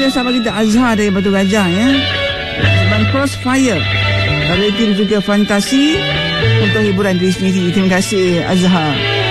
dan sahabat kita Azhar dari Batu Gajah ya. Sebab Crossfire, rating juga fantasi untuk hiburan diri sendiri. Terima kasih Azhar.